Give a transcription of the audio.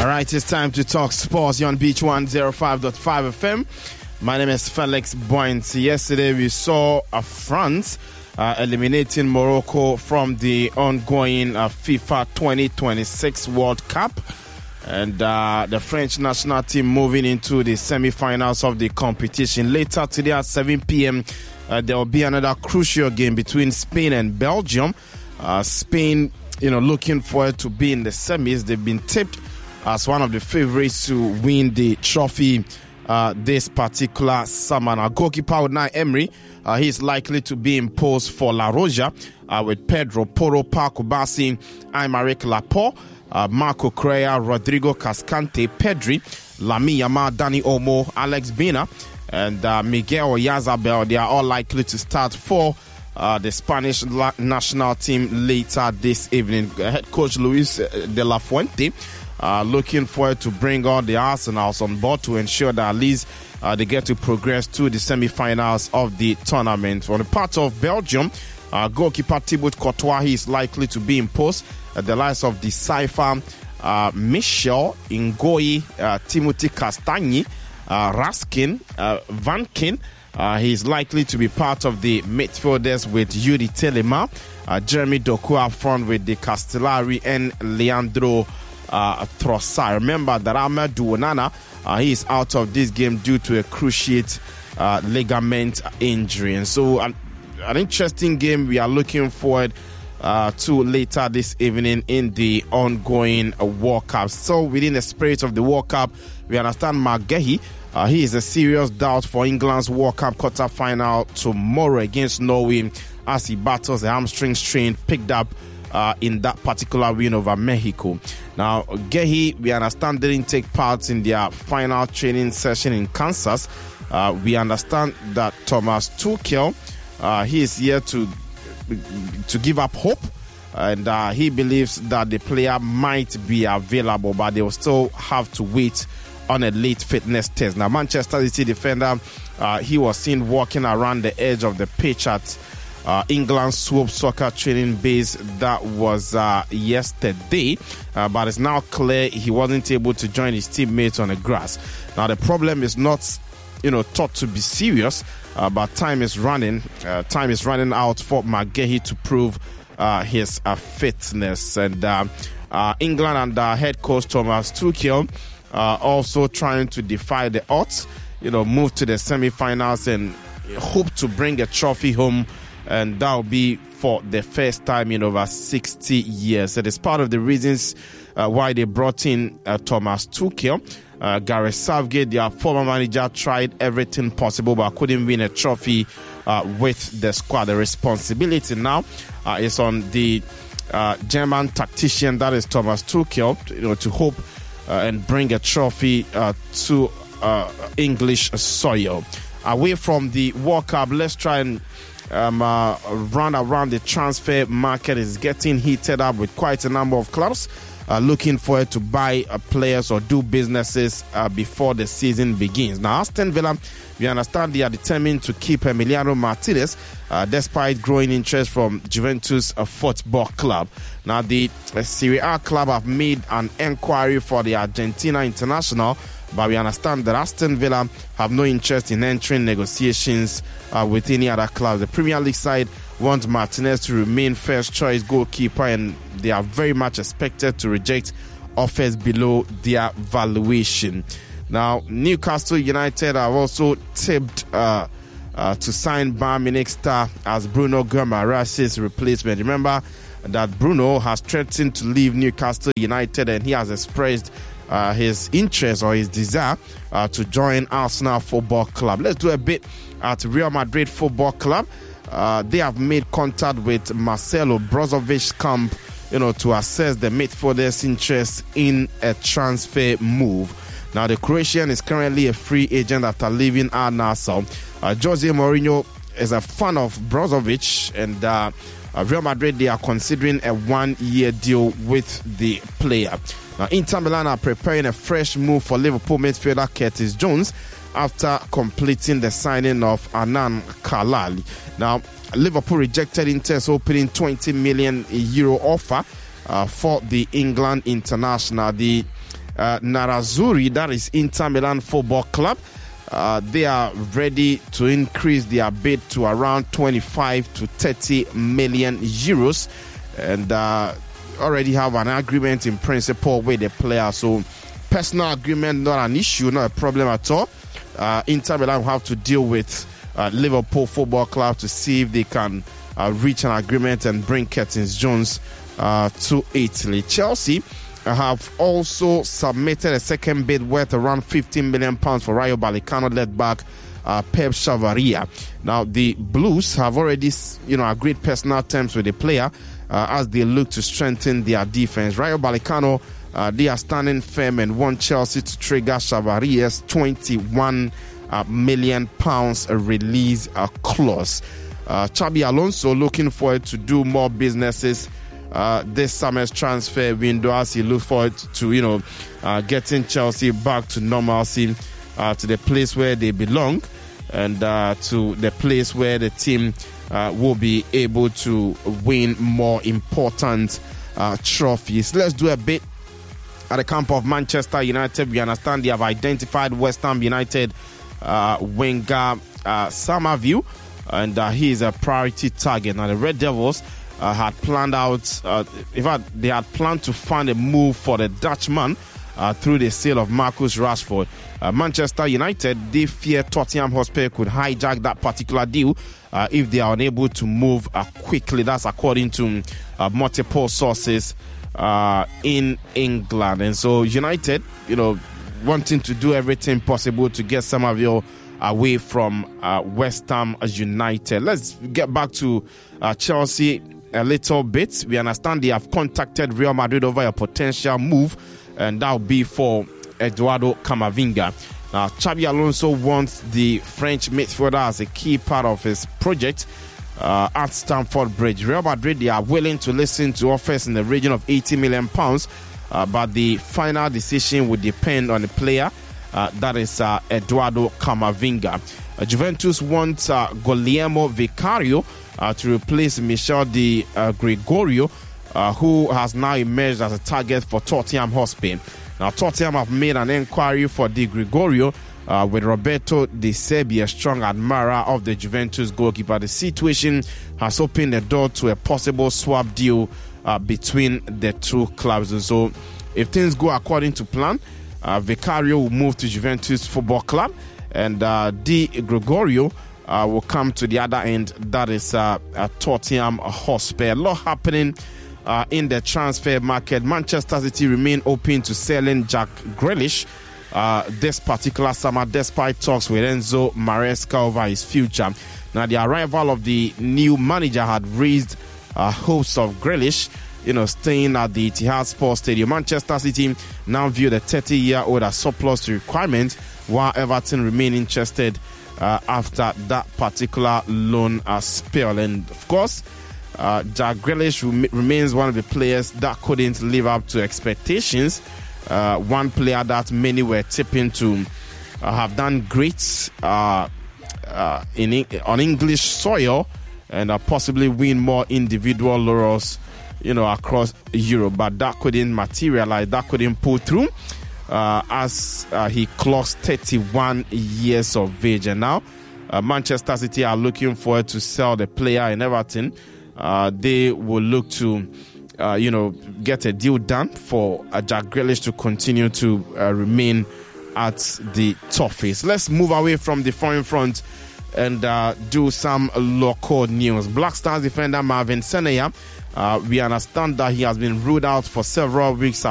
All right, it's time to talk sports. You're on Beach 105.5 FM. My name is Felix Boynt. Yesterday, we saw France eliminating Morocco from the ongoing FIFA 2026 World Cup. And the French national team moving into the semi-finals of the competition. Later today at 7 p.m., there will be another crucial game between Spain and Belgium. Spain, looking forward to be in the semis. They've been tipped as one of the favorites to win the trophy this particular summer. Now, goalkeeper Unai Emery, he is likely to be in post for La Roja with Pedro Porro, Paco Bassi, Aymeric Laporte, Marco Correa, Rodrigo Cascante, Pedri, Lamine Yamal, Dani Olmo, Alex Bina, and Miguel Oyarzabal. They are all likely to start for the Spanish national team later this evening. Head coach Luis de la Fuente looking forward to bring all the Arsenals on board to ensure that at least they get to progress to the semi-finals of the tournament. On the part of Belgium, goalkeeper Thibaut Courtois, he is likely to be in post. The likes of Decipher, Michel, Ngoyi, Timothy Castagne, Raskin, Vankin. He is likely to be part of the midfielders with Yuri Telema, Jeremy Doku up front with the Castellari and Leandro Trossard. Remember that Amadou Onana, he is out of this game due to a cruciate ligament injury. And so an interesting game we are looking forward to later this evening in the ongoing World Cup. So within the spirit of the World Cup, we understand Mark Gehi, he is a serious doubt for England's World Cup quarter-final tomorrow against Norway as he battles a hamstring strain picked up in that particular win over Mexico. Now, Gehi, we understand, didn't take part in their final training session in Kansas. We understand that Thomas Tuchel, he is here to give up hope, and he believes that the player might be available, but they will still have to wait on a late fitness test. Now, Manchester City defender, he was seen walking around the edge of the pitch at England's Swope Soccer training base. That was yesterday, but it's now clear he wasn't able to join his teammates on the grass. Now, the problem is not, thought to be serious, but time is running out for McGahey to prove his fitness. And England under head coach Thomas Tuchel also trying to defy the odds, move to the semi-finals and hope to bring a trophy home, and that will be for the first time in over 60 years. It is part of the reasons why they brought in Thomas Tuchel. Gareth Southgate, their former manager, tried everything possible but couldn't win a trophy with the squad. The responsibility now is on the German tactician, that is Thomas Tuchel, to hope and bring a trophy to English soil. Away from the World Cup, let's try and run around the transfer market. Is getting heated up with quite a number of clubs looking forward to buy players or do businesses before the season begins. Now, Aston Villa, we understand they are determined to keep Emiliano Martinez despite growing interest from Juventus Football Club. Now, the Serie A club have made an inquiry for the Argentina international, but we understand that Aston Villa have no interest in entering negotiations with any other club. The Premier League side wants Martinez to remain first choice goalkeeper, and they are very much expected to reject offers below their valuation. Now, Newcastle United have also tipped to sign Bayern Munich star as Bruno Guimaraes' replacement. Remember that Bruno has threatened to leave Newcastle United, and he has expressed his interest or his desire to join Arsenal Football Club. Let's do a bit at Real Madrid Football Club. They have made contact with Marcelo Brozovic's camp, to assess the midfielder's interest in a transfer move. Now, the Croatian is currently a free agent after leaving Al Nassr. Jose Mourinho is a fan of Brozovic, and Real Madrid, they are considering a one-year deal with the player. Now, Inter Milan are preparing a fresh move for Liverpool midfielder Curtis Jones after completing the signing of Anand Kalali. Now, Liverpool rejected Inter's opening €20 million offer for the England international. The Nerazzurri, that is Inter Milan Football Club, they are ready to increase their bid to around 25 to 30 million euros, and already have an agreement in principle with the player. So personal agreement, not an issue, not a problem at all. Inter Milan will have to deal with Liverpool Football Club to see if they can reach an agreement and bring Curtis Jones to Italy. Chelsea have also submitted a second bid worth around £15 million for Rayo Vallecano led back Pep Chavaria. Now the Blues have already agreed personal terms with the player as they look to strengthen their defense. Rayo Vallecano, they are standing firm and want Chelsea to trigger Chavaria's £21 million release clause. Xabi Alonso looking forward to do more businesses this summer's transfer window as he looks forward to getting Chelsea back to normalcy, to the place where they belong, and to the place where the team will be able to win more important trophies. Let's do a bit at the camp of Manchester United. We understand they have identified West Ham United winger Samaviu, and he is a priority target. Now the Red Devils had planned out, in fact, they had planned to find a move for the Dutchman through the sale of Marcus Rashford. Manchester United, they fear Tottenham Hotspur could hijack that particular deal if they are unable to move quickly. That's according to multiple sources in England. And so United, wanting to do everything possible to get Samaviu away from West Ham United. Let's get back to Chelsea a little bit. We understand they have contacted Real Madrid over a potential move, and that will be for Eduardo Camavinga. Now, Xabi Alonso wants the French midfielder as a key part of his project at Stamford Bridge. Real Madrid, they are willing to listen to offers in the region of £80 million, but the final decision would depend on the player. That is Eduardo Camavinga. Juventus wants Guglielmo Vicario to replace Michel Di Gregorio, who has now emerged as a target for Tottenham Hotspur. Now, Tottenham have made an inquiry for Di Gregorio with Roberto De Zerbi, a strong admirer of the Juventus goalkeeper. The situation has opened the door to a possible swap deal between the two clubs. And so, if things go according to plan, Vicario will move to Juventus Football Club, and Di Gregorio will come to the other end. That is Tottenham Hotspur. A lot happening in the transfer market. Manchester City remain open to selling Jack Grealish this particular summer, despite talks with Enzo Maresca over his future. Now, the arrival of the new manager had raised hopes of Grealish, staying at the Etihad Sports Stadium. Manchester City now view the 30-year-old as surplus to requirement, while Everton remain interested after that particular loan spell. And of course, Jack Grealish remains one of the players that couldn't live up to expectations. One player that many were tipping to have done great on English soil and possibly win more individual laurels across Europe, but that couldn't materialize, that couldn't pull through as he clocks 31 years of age. And now Manchester City are looking forward to sell the player in Everton. They will look to get a deal done for Jack Grealish to continue to remain at the Toffees. Let's move away from the foreign front and do some local news. Black Stars defender Marvin Senaya, we understand that he has been ruled out for several weeks